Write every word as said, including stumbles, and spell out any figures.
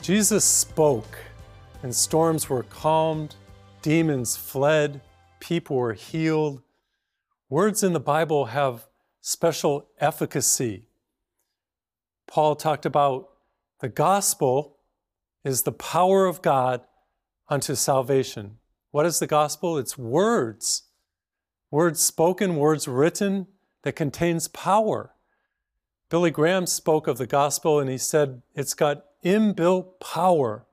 Jesus spoke, and storms were calmed, demons fled, people were healed. Words in the Bible have special efficacy. Paul talked about the gospel is the power of God unto salvation. What is the gospel? It's words. Words spoken, words written that contains power. Billy Graham spoke of the gospel and he said it's got inbuilt power.